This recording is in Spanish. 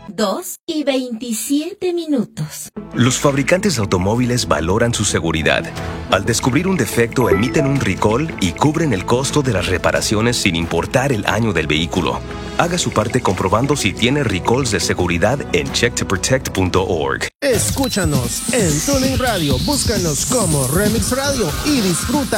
2:27. Los fabricantes de automóviles valoran su seguridad. Al descubrir un defecto, emiten un recall y cubren el costo de las reparaciones sin importar el año del vehículo. Haga su parte comprobando si tiene recalls de seguridad en checktoprotect.org. Escúchanos en TuneIn Radio, búscanos como Remix Radio y disfruta